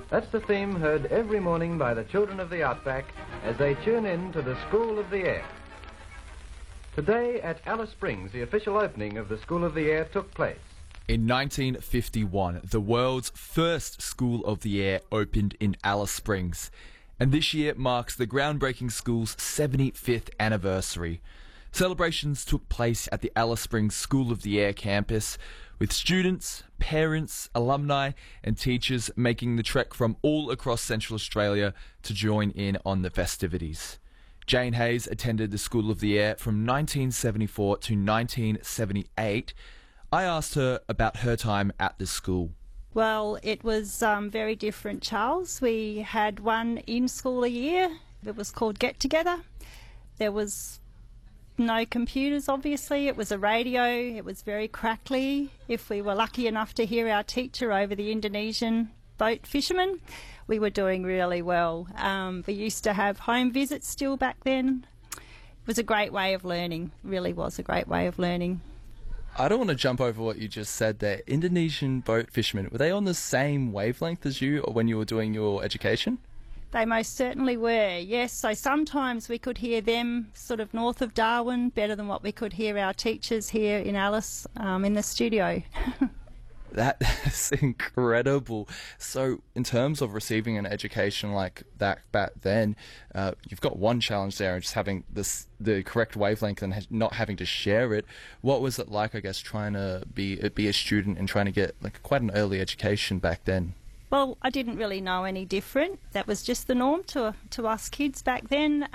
That's the theme heard every morning by the children of the Outback as they tune in to the School of the Air. Today at Alice Springs, the official opening of the School of the Air took place. In 1951, the world's first School of the Air opened in Alice Springs, and this year marks the groundbreaking school's 75th anniversary. Celebrations took place at the Alice Springs School of the Air campus, with students, parents, alumni and teachers making the trek from all across Central Australia to join in on the festivities. Jane Hayes attended the School of the Air from 1974 to 1978. I asked her about her time at the school. Well, it was very different, Charles. We had one in-school a year. It was called Get Together. There was no computers, obviously. It was a radio. It was very crackly. If we were lucky enough to hear our teacher over the Indonesian boat fishermen, we were doing really well. We used to have home visits still back then. It was a great way of learning, really was a great way of learning. I don't want to jump over what you just said there. Indonesian boat fishermen, were they on the same wavelength as you when you were doing your education? They most certainly were, yes. So sometimes we could hear them sort of north of Darwin better than what we could hear our teachers here in Alice in the studio. That is incredible. So in terms of receiving an education like that back then, you've got one challenge there, just having the correct wavelength and not having to share it. What was it like, I guess, trying to be a student and trying to get like quite an early education back then? Well, I didn't really know any different. That was just the norm to us kids back then.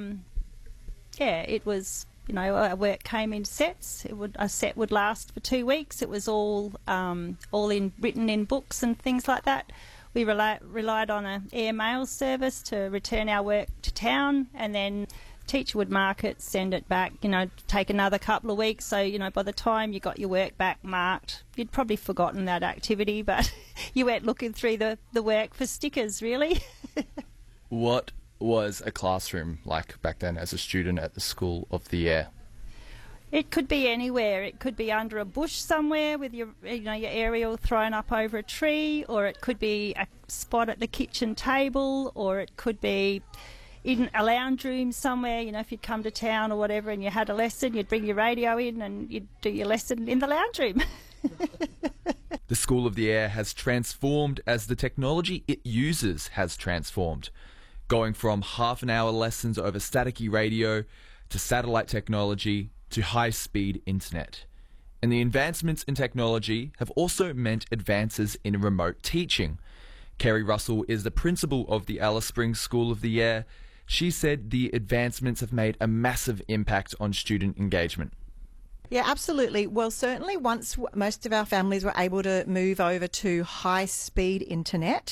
It was, our work came in sets. A set would last for 2 weeks. It was all written in books and things like that. We relied on an air mail service to return our work to town, and then teacher would mark it, send it back, take another couple of weeks. So, by the time you got your work back marked, you'd probably forgotten that activity, but you went looking through the work for stickers, really. What was a classroom like back then as a student at the School of the Air? It could be anywhere. It could be under a bush somewhere with your aerial thrown up over a tree, or it could be a spot at the kitchen table, or it could be in a lounge room somewhere. If you'd come to town or whatever and you had a lesson, you'd bring your radio in and you'd do your lesson in the lounge room. The School of the Air has transformed as the technology it uses has transformed, going from half-an-hour lessons over staticky radio to satellite technology to high-speed internet. And the advancements in technology have also meant advances in remote teaching. Kerry Russell is the principal of the Alice Springs School of the Air. She said the advancements have made a massive impact on student engagement. Yeah, absolutely. Well, certainly once most of our families were able to move over to high-speed internet,